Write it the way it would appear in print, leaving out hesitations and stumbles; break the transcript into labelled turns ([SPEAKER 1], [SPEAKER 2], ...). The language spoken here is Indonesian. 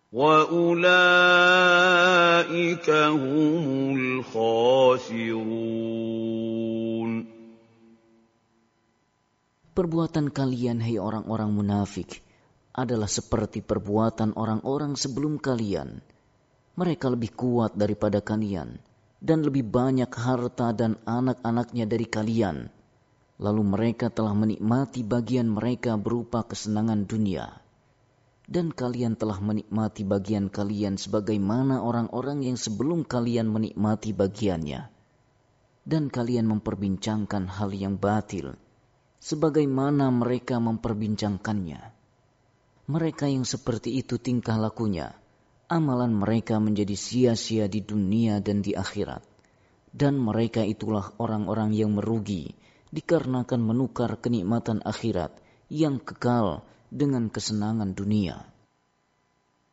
[SPEAKER 1] وَأُولَٰئِكَ هُمُ الْخَاسِرُونَ.
[SPEAKER 2] Perbuatan kalian, hai orang-orang munafik, adalah seperti perbuatan orang-orang sebelum kalian. Mereka lebih kuat daripada kalian, dan lebih banyak harta dan anak-anaknya dari kalian. Lalu mereka telah menikmati bagian mereka berupa kesenangan dunia. Dan kalian telah menikmati bagian kalian sebagaimana orang-orang yang sebelum kalian menikmati bagiannya. Dan kalian memperbincangkan hal yang batil, sebagaimana mereka memperbincangkannya. Mereka yang seperti itu tingkah lakunya, amalan mereka menjadi sia-sia di dunia dan di akhirat. Dan mereka itulah orang-orang yang merugi, dikarenakan menukar kenikmatan akhirat yang kekal dengan kesenangan dunia.